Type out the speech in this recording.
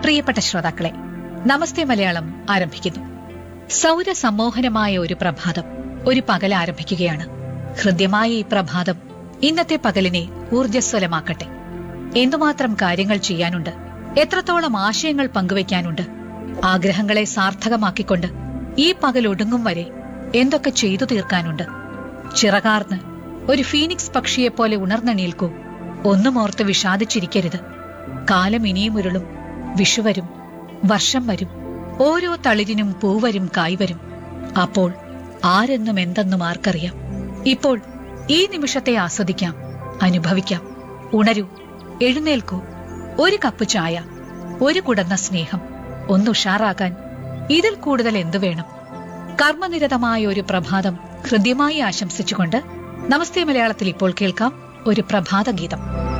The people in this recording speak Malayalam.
പ്രിയപ്പെട്ട ശ്രോതാക്കളെ, നമസ്തേ മലയാളം ആരംഭിക്കുന്നു. സൗരസമ്മോഹനമായ ഒരു പ്രഭാതം, ഒരു പകൽ ആരംഭിക്കുകയാണ്. ഹൃദ്യമായ ഈ പ്രഭാതം ഇന്നത്തെ പകലിനെ ഊർജ്ജസ്വലമാക്കട്ടെ. എന്തുമാത്രം കാര്യങ്ങൾ ചെയ്യാനുണ്ട്, എത്രത്തോളം ആശയങ്ങൾ പങ്കുവയ്ക്കാനുണ്ട്. ആഗ്രഹങ്ങളെ സാർത്ഥകമാക്കിക്കൊണ്ട് ഈ പകൽ ഒടുങ്ങും വരെ എന്തൊക്കെ ചെയ്തു തീർക്കാനുണ്ട്. ചിറകാർന്ന് ഒരു ഫീനിക്സ് പക്ഷിയെപ്പോലെ ഉണർന്നെണീൽക്കൂ. ഒന്നുമോർത്ത് വിഷാദിച്ചിരിക്കരുത്. കാലം ഇനിയും ഉരുളും. വിഷുവരും, വർഷം വരും. ഓരോ തളിരിനും പൂവരും കായ്വരും. അപ്പോൾ ആരെന്നും എന്തെന്നും ആർക്കറിയാം. ഇപ്പോൾ ഈ നിമിഷത്തെ ആസ്വദിക്കാം, അനുഭവിക്കാം. ഉണരൂ, എഴുന്നേൽക്കൂ. ഒരു കപ്പ് ചായ, ഒരു കുടന്ന സ്നേഹം, ഒന്നുഷാറാകാൻ ഇതിൽ കൂടുതൽ എന്തു വേണം? കർമ്മനിരതമായ ഒരു പ്രഭാതം ഹൃദ്യമായി ആശംസിച്ചുകൊണ്ട് നമസ്തേ മലയാളത്തിൽ ഇപ്പോൾ കേൾക്കാം ഒരു പ്രഭാത ഗീതം.